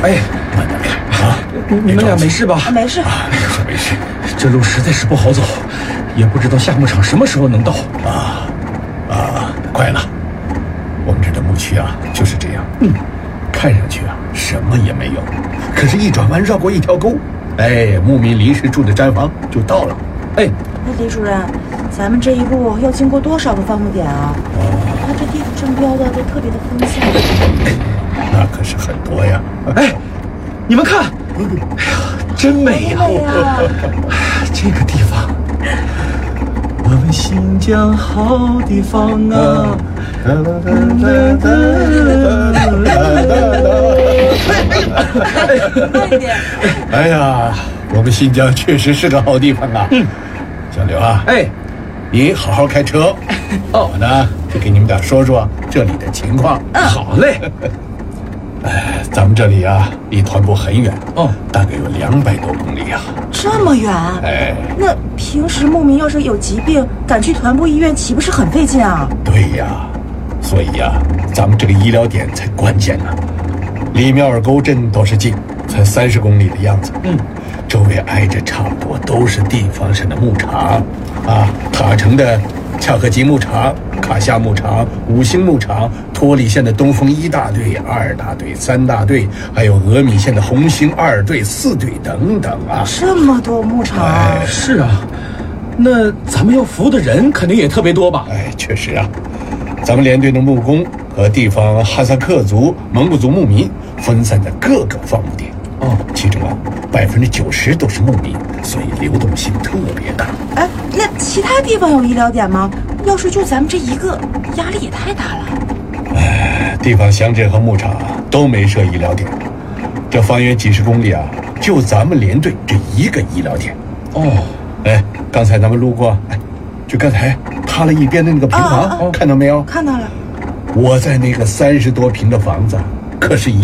哎， 慢点来啊！ 你们俩没事吧？ 没事没事。 这路实在是不好走，也不知道夏牧场什么时候能到。 快了，我们这的牧区啊就是这样。看上去啊什么也没有，可是一转弯绕过一条沟，哎，牧民临时住的毡房就到了。哎， 李主任，咱们这一路要经过多少个放牧点啊？它这地图上标的都特别的分散。 那可是很多呀。 哎，你们看，哎呀，真美呀！这个地方，我们新疆好地方啊！ 慢一点。 哎呀，我们新疆确实是个好地方啊。小刘啊， 哎， 你好好开车，我呢就给你们俩说说这里的情况。 好嘞。 咱们这里啊离团部很远，大概有200多公里啊。 这么远？ 哎， 那平时牧民要是有疾病，赶去团部医院，岂不是很费劲啊？ 对呀，所以呀，咱们这个医疗点才关键呢。离庙儿沟镇倒是近，才30公里的样子。周围挨着差不多都是地方上的牧场啊，塔城的恰克吉牧场、卡夏牧场、五星牧场，托里县的东风1大队、2大队、3大队，还有峨眉县的红星2队、4队等等啊。 这么多牧场啊！ 是啊，那咱们要服务的人肯定也特别多吧？ 哎，确实啊，咱们连队的牧工和地方哈萨克族、蒙古族牧民分散在各个放牧点。其中啊，90%都是牧民，所以流动性特别大。 哎，那其他地方有医疗点吗？要是就咱们这一个，压力也太大了。 地方乡镇和牧场都没设医疗点，这方圆几十公里啊，就咱们连队这一个医疗点。哎，刚才咱们路过，就刚才塌了一边的那个平房，看到没有？ 看到了。 我在那个30多平的房子，可是